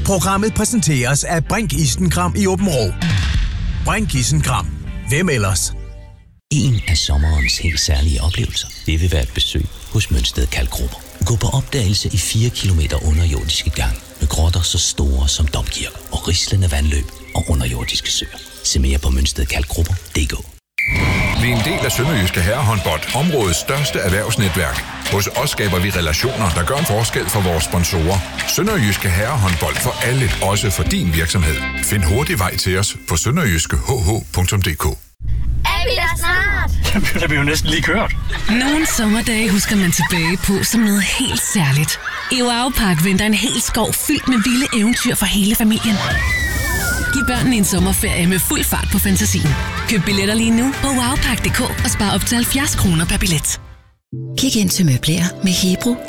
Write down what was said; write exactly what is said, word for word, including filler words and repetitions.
Programmet præsenteres af Brink Isenkram i Åben Rå. Brink Isenkram. Hvem ellers? En af sommerens helt særlige oplevelser, det vil være et besøg hos Mønsted Kalkgruber. Gå på opdagelse i fire kilometer underjordiske gang med grotter så store som domkirker og rislende vandløb og underjordiske søer. Se mere på mønsted kalkgrupper punktum d k. Vi er en del af Sønderjyske Herrehåndbold, områdets største erhvervsnetværk. Hos os skaber vi relationer, der gør en forskel for vores sponsorer. Sønderjyske Herrehåndbold for alle, også for din virksomhed. Find hurtig vej til os på sønderjyske h h punktum d k. Er vi der snart? Jamen, det bliver jo næsten lige kørt. Nogle sommerdage husker man tilbage på som noget helt særligt. I Wow Park venter en hel skov fyldt med vilde eventyr for hele familien. Giv børnene en sommerferie med fuld fart på fantasien. Køb billetter lige nu på wowpark punktum d k og spar op til halvfjerds kroner per billet. Kig ind til møbler med Hebro